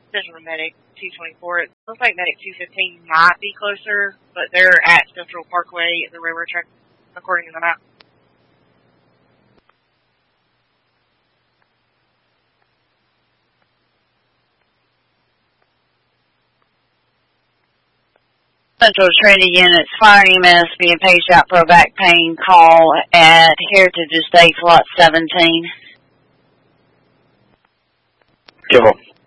Central Medic 224. It looks like Medic 215 might be closer, but they're at Central Parkway at the railroad track, according to the map. Central Trinity units, fire EMS being paged out for a back pain call at Heritage Estates, lot 17. Kill.